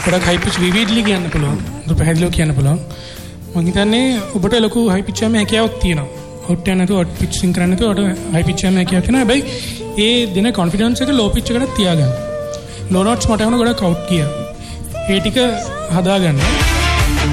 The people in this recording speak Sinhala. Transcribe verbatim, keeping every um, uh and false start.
ගොඩක් හයි පිච් විවිධලි කියන්න පුළුවන්. ඒක පැහැදිලිව කියන්න පුළුවන්. මම හිතන්නේ ඔබට ලොකු හයි පිච් එකේ හැකියාවක් තියෙනවා. අවුට් යන නැතුව අවුට් පිච් සින් කරන්න නැතුව ඔබට හයි පිච් එකේ හැකියාවක් තියෙනවා. හැබැයි ඒ දෙන කොන්ෆිඩන්ස් එක ලෝ පිච් එකකට තියාගන්න. ලෝ නෝට්ස් මට වුණ ගොඩක් අවුට් ගියා. ඒ ටික හදාගන්න.